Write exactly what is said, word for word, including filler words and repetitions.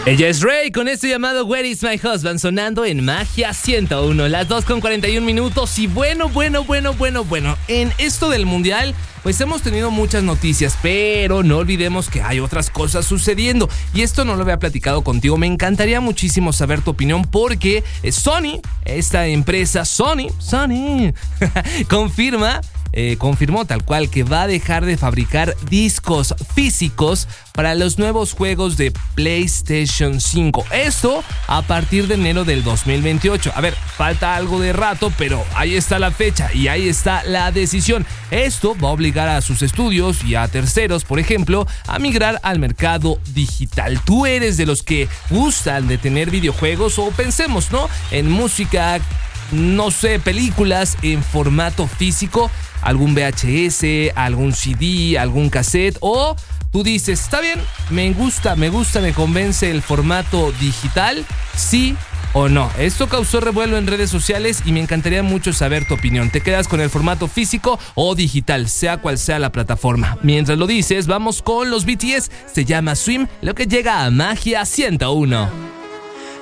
Ella es Rey con este llamado Where is my husband sonando en Magia ciento uno, las dos con cuarenta y un minutos. Y bueno, bueno, bueno, bueno, bueno, en esto del mundial pues hemos tenido muchas noticias, pero no olvidemos que hay otras cosas sucediendo. Y esto no lo había platicado contigo, me encantaría muchísimo saber tu opinión porque Sony, esta empresa Sony, Sony, confirma... Eh, confirmó tal cual que va a dejar de fabricar discos físicos para los nuevos juegos de PlayStation cinco. Esto a partir de enero del dos mil veintiocho. A ver, falta algo de rato, pero ahí está la fecha y ahí está la decisión. Esto va a obligar a sus estudios y a terceros, por ejemplo, a migrar al mercado digital. ¿Tú eres de los que gustan de tener videojuegos o pensemos, ¿no? En música, no sé, películas en formato físico? Algún V H S, algún C D, algún cassette, o tú dices, está bien, me gusta, me gusta, me convence el formato digital, sí o no. Esto causó revuelo en redes sociales y me encantaría mucho saber tu opinión. ¿Te quedas con el formato físico o digital, sea cual sea la plataforma? Mientras lo dices, vamos con los B T S, se llama Swim, lo que llega a Magia ciento uno.